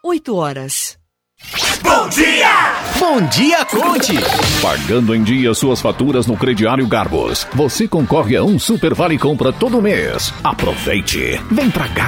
8h. Bom dia! Bom dia, Conte! Pagando em dia suas faturas no Crediário Garbos, você concorre a um Super Vale Compra todo mês. Aproveite! Vem pra cá!